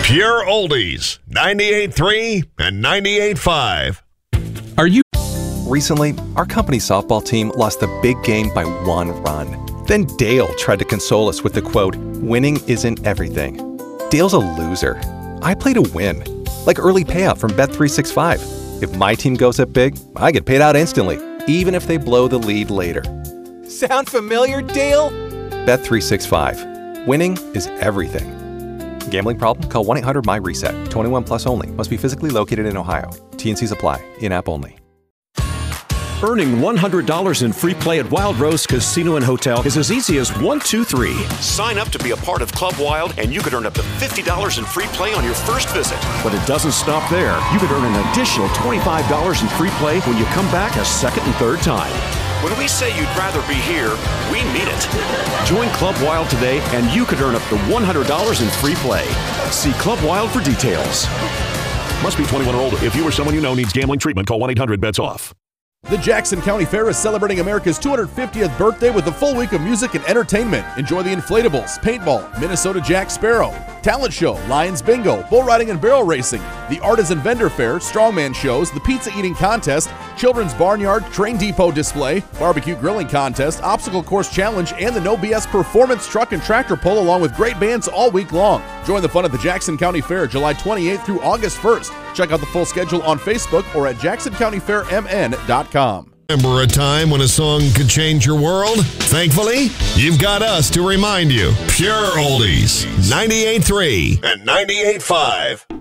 Pure Oldies, 98.3 and 98.5. Are you? Recently, our company softball team lost the big game by 1 run. Then Dale tried to console us with the quote, "Winning isn't everything." Dale's a loser. I play to win. Like early payout from Bet365. If my team goes up big, I get paid out instantly, even if they blow the lead later. Sound familiar, Dale? Bet365. Winning is everything. Gambling problem? Call 1-800-MY-RESET. 21 plus only. Must be physically located in Ohio. T&Cs apply. In-app only. Earning $100 in free play at Wild Rose Casino and Hotel is as easy as 1, 2, 3. Sign up to be a part of Club Wild, and you could earn up to $50 in free play on your first visit. But it doesn't stop there. You could earn an additional $25 in free play when you come back a second and third time. When we say you'd rather be here, we mean it. Join Club Wild today, and you could earn up to $100 in free play. See Club Wild for details. Must be 21 or older. If you or someone you know needs gambling treatment, call 1-800-BETS-OFF. The Jackson County Fair is celebrating America's 250th birthday with a full week of music and entertainment. Enjoy the inflatables, paintball, Minnesota Jack Sparrow, talent show, Lions Bingo, bull riding and barrel racing, the Artisan Vendor Fair, strongman shows, the pizza eating contest, children's barnyard, train depot display, barbecue grilling contest, obstacle course challenge, and the No BS performance truck and tractor pull along with great bands all week long. Join the fun at the Jackson County Fair July 28th through August 1st. Check out the full schedule on Facebook or at jacksoncountyfairmn.com. Remember a time when a song could change your world? Thankfully, you've got us to remind you. Pure Oldies, 98.3 and 98.5.